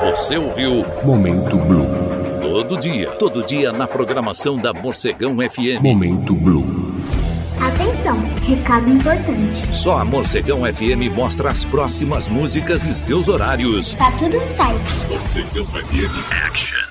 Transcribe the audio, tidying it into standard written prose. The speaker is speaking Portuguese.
Você ouviu Momento Blue. Todo dia na programação da Morcegão FM. Momento Blue. Atenção, recado importante. Só a Morcegão FM mostra as próximas músicas e seus horários. Tá tudo no site. Morcegão FM Action.